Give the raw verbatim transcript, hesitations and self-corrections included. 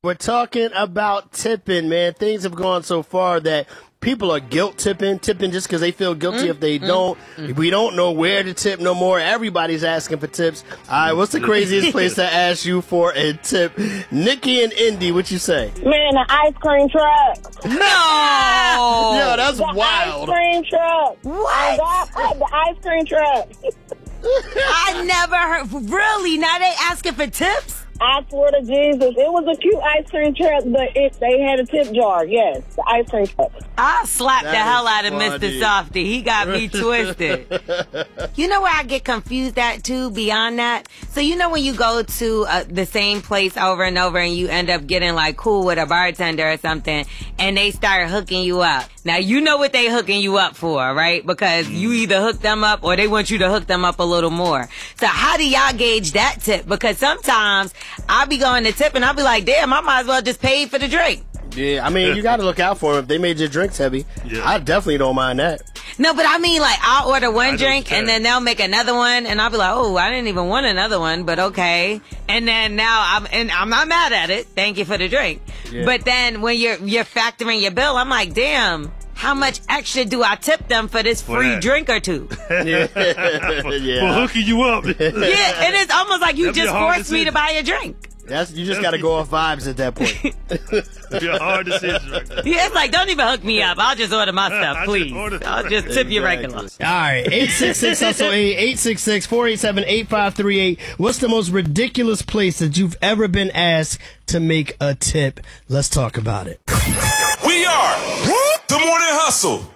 We're talking about tipping, man. Things have gone so far that people are guilt tipping, tipping just because they feel guilty mm, if they mm, don't. Mm. We don't know where to tip no more. Everybody's asking for tips. All right, what's the craziest place to ask you for a tip? Nikki and Indy, what you say? Man, the ice cream truck. No! Yo, that's the wild. The ice cream truck. What? Got, the ice cream truck. I never heard. Really? Now they asking for tips? I swear to Jesus, it was a cute ice cream truck, but it, they had a tip jar. Yes, the ice cream truck. I slapped That the hell is out of funny. Mister Softy. He got me twisted. You know where I get confused at, too, beyond that? So you know when you go to uh, the same place over and over and you end up getting, like, cool with a bartender or something, and they start hooking you up. Now, you know what they hooking you up for, right? Because you either hook them up or they want you to hook them up a little more. So how do y'all gauge that tip? Because sometimes I'll be going to tip and I'll be like, damn, I might as well just pay for the drink. Yeah, I mean, you got to look out for them. If they made your drinks heavy, yeah. I definitely don't mind that. No, but I mean, like, I'll order one drink and then they'll make another one, and I'll be like, oh, I didn't even want another one, but okay. And then now I'm and I'm not mad at it. Thank you for the drink. Yeah. But then when you're you're factoring your bill, I'm like, damn, how much extra do I tip them for this free for drink or two? yeah. for, yeah. for hooking you up. Yeah, and it's almost like you That'd just forced me to buy a drink. That's you just got to go off vibes at that point. It'd be a hard decision right there. Yeah, it's like, don't even hook me up. I'll just order my stuff, please. Just I'll just tip exactly. you regular. All right, eight six six hustle eight, eight six six, four eight seven, eight five three eight. What's the most ridiculous place that you've ever been asked to make a tip? Let's talk about it. We are the Morning Hustle.